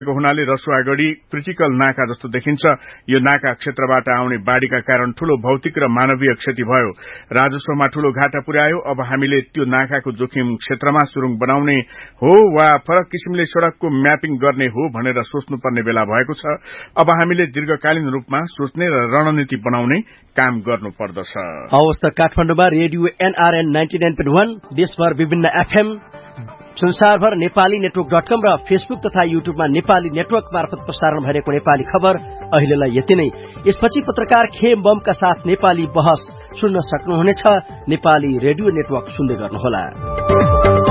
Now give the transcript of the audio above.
हुनाले रसुवागढ़ी क्रिटिकल नाका जस्तो देखिन्छ। यो नाका क्षेत्रबाट आउने बाढ़ीका कारण ठूलो भौतिक र मानवीय क्षति भयो, राजस्वमा ठूलो घाटा पुर्यायो। अब हामीले त्यो नाकाको जोखिम क्षेत्रमा सुरुङ बनाउने हो वा फरक किसिमले सड़कको म्यापिङ गर्ने हो भनेर सोच्नुपर्ने बेला भएको छ। अब हामीले दीर्घकालीन रूपमा सोच्ने र रणनीति बनाउने काम गर्नुपर्दछ। हवस् त, काठमाडौँमा रेडियो NRN 99.1, देशभर विभिन्न FM, संसारभर नेपाली नेटवर्क.com र फेसबुक तथा युट्युबमा नेपाली नेटवर्क मार्फत प्रसारण भइरहेको नेपाली खबर अहिलेलाई यति नै। यसपछि पत्रकार खेम बमका साथ नेपाली बहस सुन्न सक्नुहुनेछ। नेपाली रेडियो नेटवर्क सुन्दै गर्नुहोला।